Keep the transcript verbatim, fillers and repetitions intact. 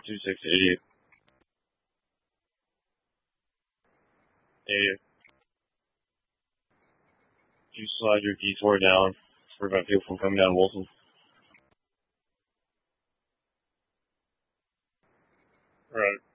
two six eighty. eighty. You slide your detour down to prevent people from coming down Wilson. Right.